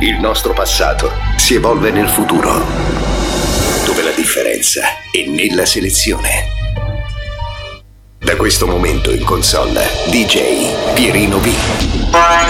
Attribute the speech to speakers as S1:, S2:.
S1: Il nostro passato si evolve nel futuro, dove la differenza è nella selezione. Da questo momento in console, DJ Pierino V.